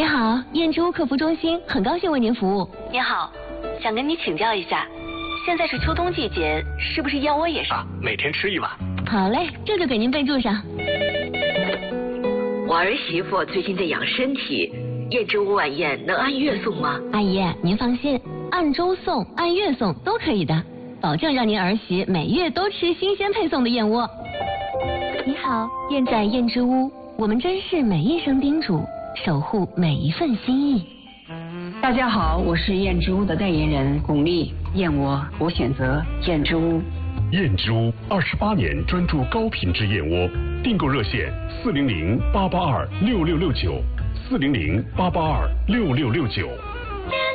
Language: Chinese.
你好，燕之屋客服中心，很高兴为您服务。 你好，想跟你请教一下，现在是秋冬季节，是不是燕窝也是？ 每天吃1碗。 好嘞，这就给您备注上。 我儿媳妇最近在养身体，燕之屋晚宴能按月送吗？ 阿姨，您放心，按周送、按月送都可以的，保证让您儿媳每月都吃新鲜配送的燕窝。你好，燕在燕之屋，我们珍视每一声叮嘱，守护每一份心意。 大家好，我是燕之屋的代言人巩俐，燕窝我选择燕之屋。 燕之屋28年专注高品质燕窝，订购热线400-882-6669，400-882-6669。